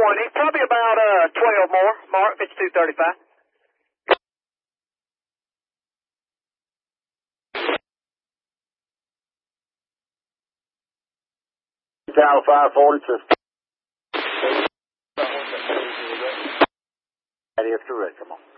220, probably about 12 more. Mark, it's 235. Channel 540 to Ready after red, come on.